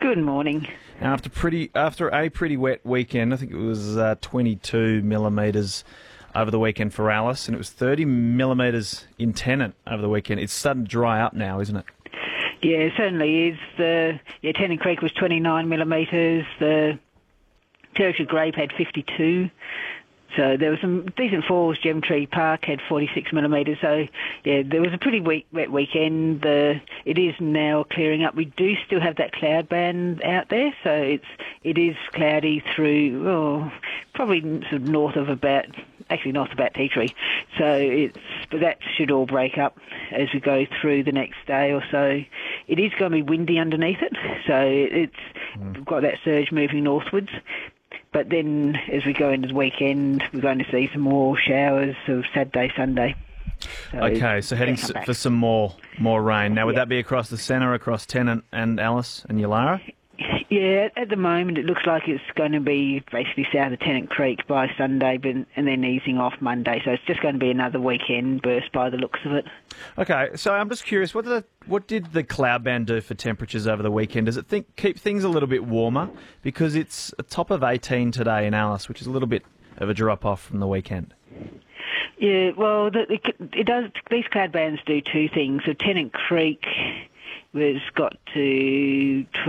Good morning. Now, after a pretty wet weekend, I think it was 22 millimetres over the weekend for Alice, and it was 30 millimetres in Tennant over the weekend. It's starting to dry up now, isn't it? Yeah, it certainly is. Tennant Creek was 29 millimetres. The Territory Grape had 52. So there was some decent falls. Gemtree Park had 46 millimetres. So, yeah, there was a pretty wet weekend. It is now clearing up. We do still have that cloud band out there. So it is cloudy through, probably sort of north of about Tea Tree. But that should all break up as we go through the next day or so. It is going to be windy underneath it. So we've got that surge moving northwards. But then, as we go into the weekend, we're going to see some more showers of Saturday, Sunday. So heading for some more rain. Now, would that be across the centre, across Tennant and Alice and Yulara? Yeah, at the moment it looks like it's going to be basically south of Tennant Creek by Sunday, and then easing off Monday. So it's just going to be another weekend burst by the looks of it. Okay, so I'm just curious, what did the cloud band do for temperatures over the weekend? Does it keep things a little bit warmer? Because it's a top of 18 today in Alice, which is a little bit of a drop off from the weekend. Yeah, well, it does. These cloud bands do two things. So Tennant Creek got to